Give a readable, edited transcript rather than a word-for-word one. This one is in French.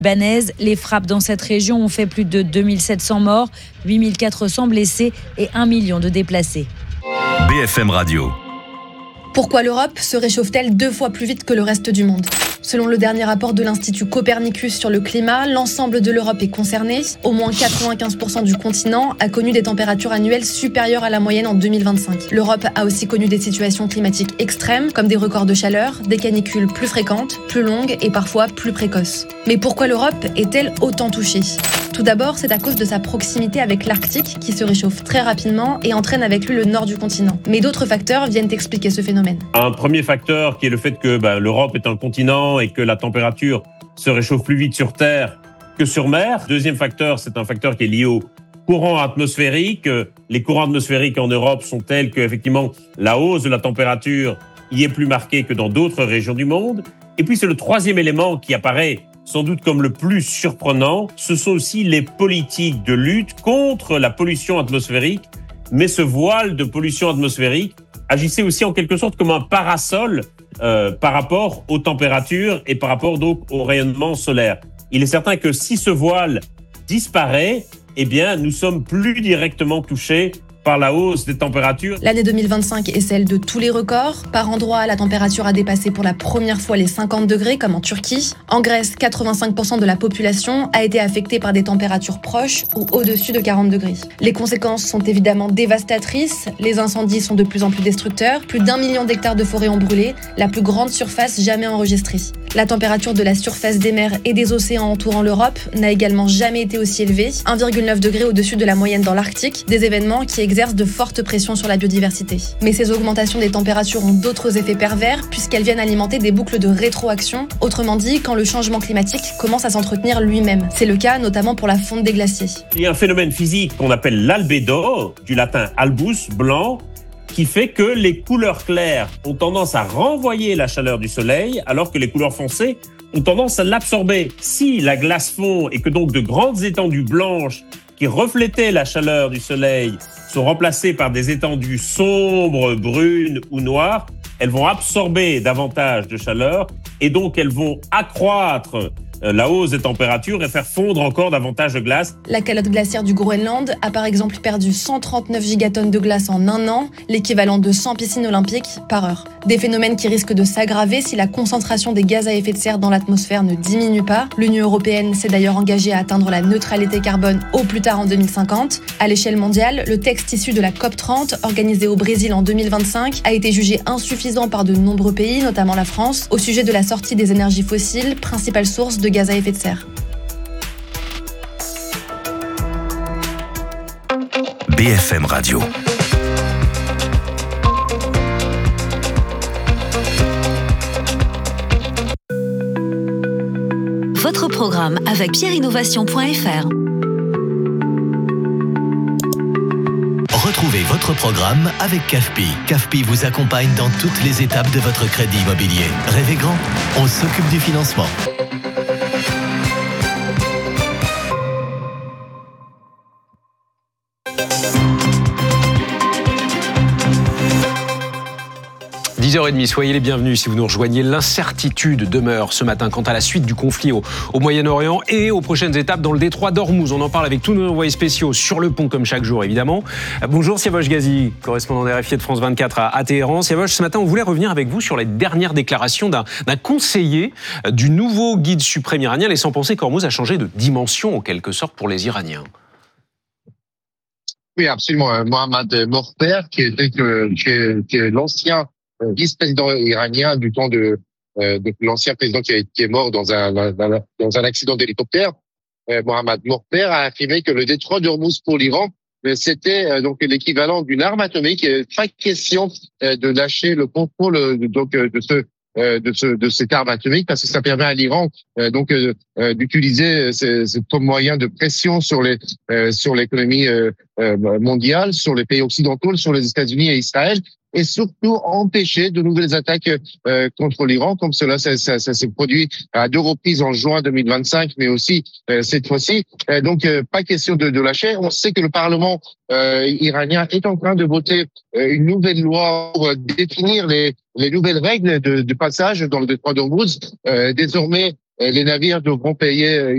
libanaise. Les frappes dans cette région ont fait plus de 2700 morts, 8400 blessés et 1 million de déplacés. BFM Radio. Pourquoi l'Europe se réchauffe-t-elle 2 fois plus vite que le reste du monde ? Selon le dernier rapport de l'Institut Copernicus sur le climat, l'ensemble de l'Europe est concerné. Au moins 95% du continent a connu des températures annuelles supérieures à la moyenne en 2025. L'Europe a aussi connu des situations climatiques extrêmes, comme des records de chaleur, des canicules plus fréquentes, plus longues et parfois plus précoces. Mais pourquoi l'Europe est-elle autant touchée ? Tout d'abord, c'est à cause de sa proximité avec l'Arctique, qui se réchauffe très rapidement et entraîne avec lui le nord du continent. Mais d'autres facteurs viennent expliquer ce phénomène. Un premier facteur qui est le fait que l'Europe est un continent et que la température se réchauffe plus vite sur Terre que sur mer. Deuxième facteur, c'est un facteur qui est lié au courant atmosphérique. Les courants atmosphériques en Europe sont tels que, effectivement, la hausse de la température y est plus marquée que dans d'autres régions du monde. Et puis, c'est le troisième élément qui apparaît sans doute comme le plus surprenant. Ce sont aussi les politiques de lutte contre la pollution atmosphérique. Mais ce voile de pollution atmosphérique agissait aussi en quelque sorte comme un parasol par rapport aux températures et par rapport donc au rayonnement solaire. Il est certain que si ce voile disparaît, eh bien, nous sommes plus directement touchés par la hausse des températures. L'année 2025 est celle de tous les records. Par endroits, la température a dépassé pour la première fois les 50 degrés, comme en Turquie. En Grèce, 85% de la population a été affectée par des températures proches ou au-dessus de 40 degrés. Les conséquences sont évidemment dévastatrices. Les incendies sont de plus en plus destructeurs. Plus d'1 million d'hectares de forêt ont brûlé, la plus grande surface jamais enregistrée. La température de la surface des mers et des océans entourant l'Europe n'a également jamais été aussi élevée, 1,9 degré au-dessus de la moyenne dans l'Arctique, des événements qui exercent de fortes pressions sur la biodiversité. Mais ces augmentations des températures ont d'autres effets pervers puisqu'elles viennent alimenter des boucles de rétroaction, autrement dit quand le changement climatique commence à s'entretenir lui-même. C'est le cas notamment pour la fonte des glaciers. Il y a un phénomène physique qu'on appelle l'albédo, du latin albus, blanc, qui fait que les couleurs claires ont tendance à renvoyer la chaleur du soleil, alors que les couleurs foncées ont tendance à l'absorber. Si la glace fond et que donc de grandes étendues blanches qui reflétaient la chaleur du soleil sont remplacées par des étendues sombres, brunes ou noires, elles vont absorber davantage de chaleur et donc elles vont accroître la hausse des températures et faire fondre encore davantage de glace. La calotte glaciaire du Groenland a par exemple perdu 139 gigatonnes de glace en 1 an, l'équivalent de 100 piscines olympiques par heure. Des phénomènes qui risquent de s'aggraver si la concentration des gaz à effet de serre dans l'atmosphère ne diminue pas. L'Union européenne s'est d'ailleurs engagée à atteindre la neutralité carbone au plus tard en 2050. À l'échelle mondiale, le texte issu de la COP30, organisée au Brésil en 2025, a été jugé insuffisant par de nombreux pays, notamment la France, au sujet de la sortie des énergies fossiles, principale source de gaz à effet de serre. BFM Radio. Votre programme avec pierreinnovation.fr. Retrouvez votre programme avec CAFPI. CAFPI vous accompagne dans toutes les étapes de votre crédit immobilier. Rêvez grand, on s'occupe du financement. – 10h30, soyez les bienvenus si vous nous rejoignez. L'incertitude demeure ce matin quant à la suite du conflit au Moyen-Orient et aux prochaines étapes dans le détroit d'Ormuz. On en parle avec tous nos envoyés spéciaux sur le pont comme chaque jour évidemment. Bonjour Siavosh Ghazi, correspondant des RFI de France 24 à Téhéran. Siavosh, ce matin on voulait revenir avec vous sur les dernières déclarations d'un conseiller du nouveau guide suprême iranien, laissant penser qu'Ormuz a changé de dimension en quelque sorte pour les Iraniens. Oui, absolument. Mohammad Morper, qui est l'ancien vice-président iranien du temps de l'ancien président qui est mort dans un accident d'hélicoptère. Mohammad Morper a affirmé que le détroit d'Ormuz pour l'Iran, c'était donc l'équivalent d'une arme atomique. Pas question de lâcher le contrôle de cette arme atomique parce que ça permet à l'Iran d'utiliser comme moyen de pression sur l'économie mondiale, sur les pays occidentaux, sur les États-Unis et Israël, et surtout empêcher de nouvelles attaques contre l'Iran, comme cela ça s'est produit à 2 reprises en juin 2025, mais aussi cette fois-ci. Donc pas question de lâcher. On sait que le Parlement iranien est en train de voter une nouvelle loi pour définir les nouvelles règles de passage dans le détroit d'Ormuz. Désormais, les navires devront payer